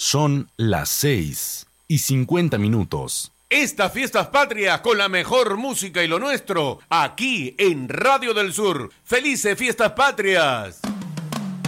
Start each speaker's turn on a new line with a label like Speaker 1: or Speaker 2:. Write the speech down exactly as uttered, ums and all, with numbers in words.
Speaker 1: Son las seis y cincuenta minutos.
Speaker 2: Estas fiestas patrias con la mejor música y lo nuestro, aquí en Radio del Sur. ¡Felices fiestas patrias!